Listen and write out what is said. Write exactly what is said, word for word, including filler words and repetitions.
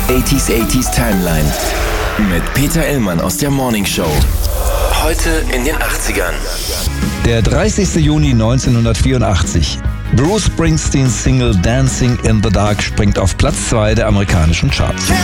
achtziger achtziger Timeline mit Peter Illmann aus der Morning Show. Heute in den achtzigern. Der dreißigster Juni neunzehnhundertvierundachtzig. Bruce Springsteens Single Dancing in the Dark springt auf Platz zwei der amerikanischen Charts.